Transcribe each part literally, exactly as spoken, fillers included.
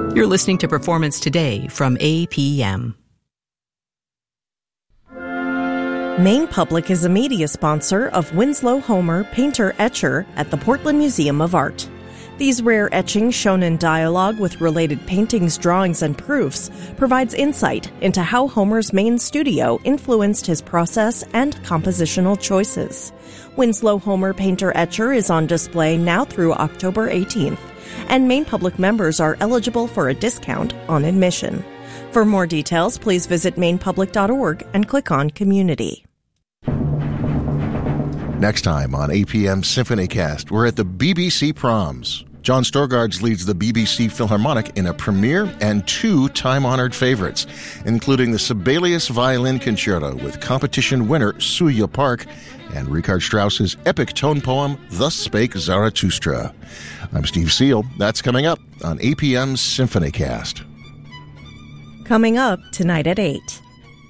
You're listening to Performance Today from A P M. Maine Public is a media sponsor of Winslow Homer, painter-etcher at the Portland Museum of Art. These rare etchings shown in dialogue with related paintings, drawings, and proofs provides insight into how Homer's Maine studio influenced his process and compositional choices. Winslow Homer Painter-Etcher is on display now through October eighteenth, and Maine Public members are eligible for a discount on admission. For more details, please visit maine public dot org and click on Community. Next time on A P M SymphonyCast, we're at the B B C Proms. John Storgards leads the B B C Philharmonic in a premiere and two time-honored favorites, including the Sibelius Violin Concerto with competition winner Suya Park and Richard Strauss's epic tone poem, Thus Spake Zarathustra. I'm Steve Seal. That's coming up on A P M's SymphonyCast. Coming up tonight at eight.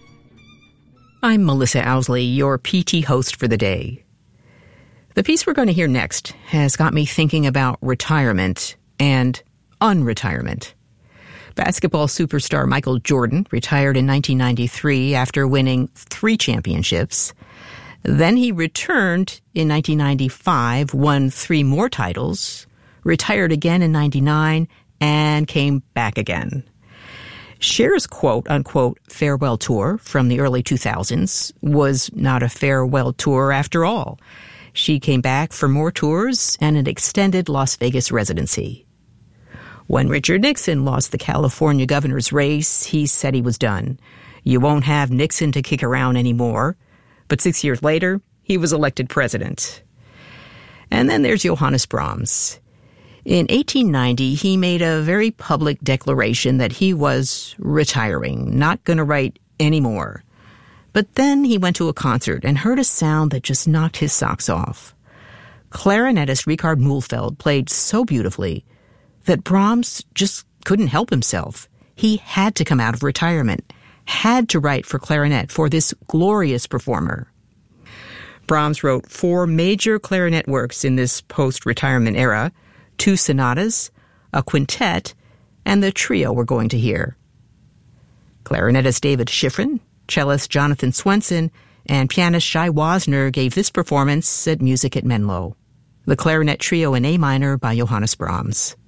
I'm Melissa Owsley, your P T host for the day. The piece we're going to hear next has got me thinking about retirement and unretirement. Basketball superstar Michael Jordan retired in nineteen ninety-three after winning three championships. Then he returned in nineteen ninety-five, won three more titles, retired again in ninety-nine, and came back again. Cher's quote-unquote farewell tour from the early two thousands was not a farewell tour after all. She came back for more tours and an extended Las Vegas residency. When Richard Nixon lost the California governor's race, he said he was done. You won't have Nixon to kick around anymore. But six years later, he was elected president. And then there's Johannes Brahms. In eighteen ninety, he made a very public declaration that he was retiring, not going to write anymore. But then he went to a concert and heard a sound that just knocked his socks off. Clarinetist Richard Mühlfeld played so beautifully that Brahms just couldn't help himself. He had to come out of retirement, had to write for clarinet for this glorious performer. Brahms wrote four major clarinet works in this post-retirement era, two sonatas, a quintet, and the trio we're going to hear. Clarinetist David Schifrin, cellist Jonathan Swenson, and pianist Shai Wasner gave this performance at Music at Menlo. The clarinet trio in A minor by Johannes Brahms.